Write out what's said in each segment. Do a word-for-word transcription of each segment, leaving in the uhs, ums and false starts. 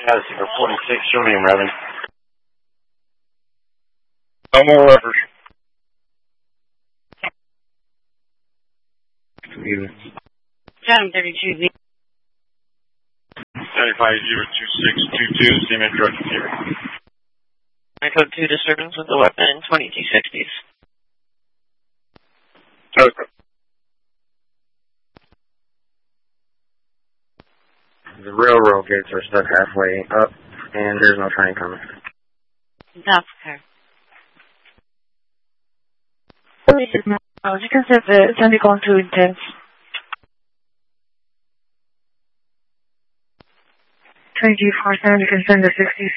Got a for forty-six, show me him, Reverend. No more records. John thirty-two V. seventy-five zero two six two two, same instructions here. I code two disturbance with the weapon in twenty-two sixties. Okay. The railroad gates are stuck halfway up, and there's no train coming. That's okay. Uh, you can set the Sendicon to intense. twenty-two four seven, you can send the sixties.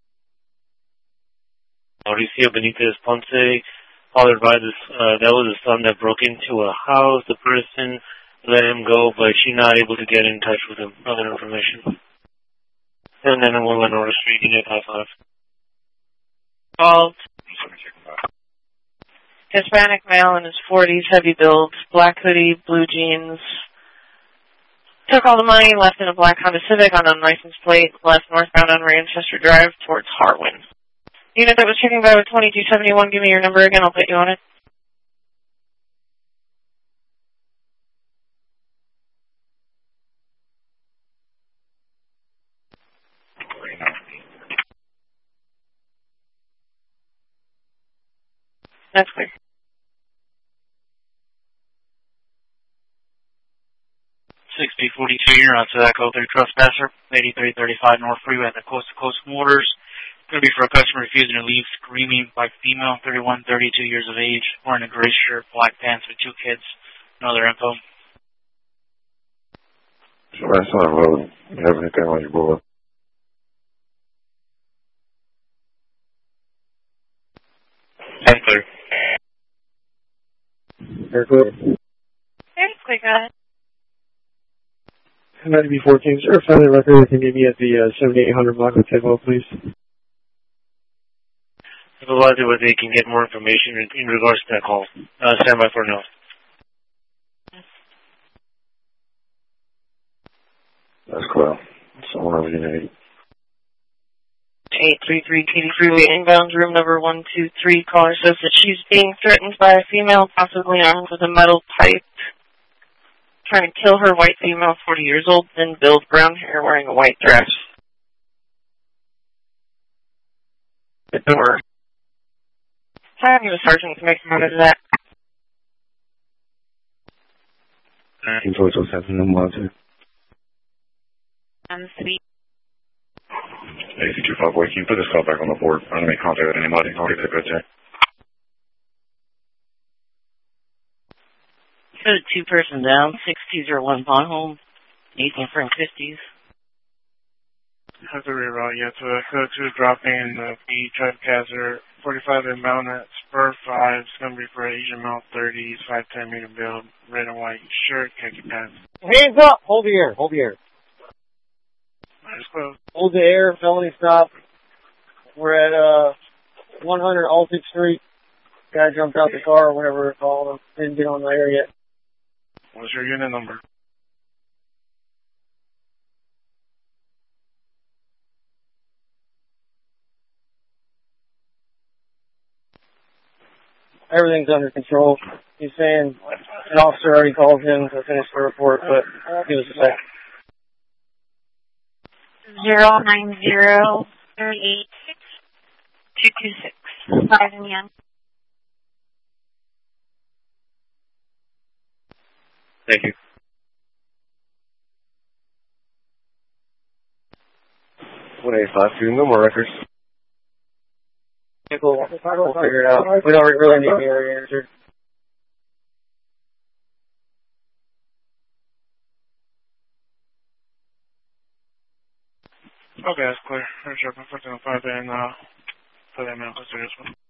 Mauricio Benitez Ponce, followed by this, uh, that was a son that broke into a house. The person let him go, but she's not able to get in touch with him. Other information. And then a woman on the street, unit high five. Called. Hispanic male in his forties, heavy build, black hoodie, blue jeans. Took all the money, left in a black Honda Civic on unlicensed plate, left northbound on Manchester Drive towards Harwin. Unit that was checking by with twenty-two seventy-one, give me your number again, I'll put you on it. That's clear. sixty forty-two, you're on to that code three trespasser, eighty-three thirty-five North Freeway at the Coast to Coast Motors. It's going to be for a customer refusing to leave, screaming, black female, thirty-one, thirty-two years of age, wearing a gray shirt, black pants with two kids. No other info. So that's on the road. You have anything on your board? That's clear. Very good. Very quick, go ahead. ninety fourteen, is there a family record that can give me at the uh, seventy-eight hundred block of Tidwell, please? Otherwise, they can get more information in, in regards to that call. Uh, stand by for now. That's cool. Someone over here. eight three three Katy Freeway, inbound, room number one two three. Caller says that she's being threatened by a female, possibly armed with a metal pipe, trying to kill her. White female, forty years old, thin build, brown hair, wearing a white dress. The door. Talking to the sergeant to make a note of that. nineteen twenty-two seven, no more too. On the street. Hey, if you five boy, can you put this call back on the board? I don't make contact with anybody. I'll get it good check. Code two person down, six two zero one Pond Home, Nathan Frank fifties. Have to reroute, yeah, to the code two dropping the B Tripcaster forty-five inbound at Spur five. It's going to be for Asian male thirties, five ten meter build, red and white shirt, khaki pants. Hands up! Hold the air, hold the air. Eyes closed. Hold the air, felony stop. We're at uh one hundred Altic Street. Guy jumped out the car or whatever it's called. Didn't get on the air yet. What's your unit number? Everything's under control. He's saying an officer already called him to finish the report, but give us a sec. Zero nine zero thirty eight two two six. Five in the end. Thank you. one eight five two, no more records. Okay, cool. We'll figure it out. We don't really need the area answered. Okay, that's clear. I'm sure I'm putting a five and uh, put that in. Let's do this one.